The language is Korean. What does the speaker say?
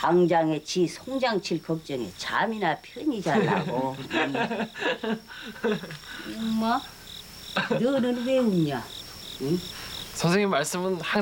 당장에 지 송장 칠 걱정에 잠이나 편히 잘라고. 엄마, 너는 왜 웃냐? 응? 선생님 말씀은 항상